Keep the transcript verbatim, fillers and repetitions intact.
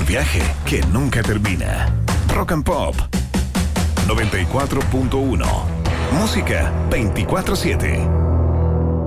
viaje que nunca termina. Rock and Pop noventa y cuatro punto uno. Música veinticuatro siete.